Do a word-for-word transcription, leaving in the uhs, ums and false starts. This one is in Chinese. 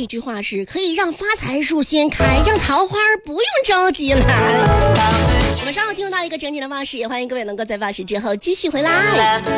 一句话是可以让发财树先开，让桃花不用着急来。我们稍后进入到一个整体的发饰，也欢迎各位能够在发饰之后继续回来。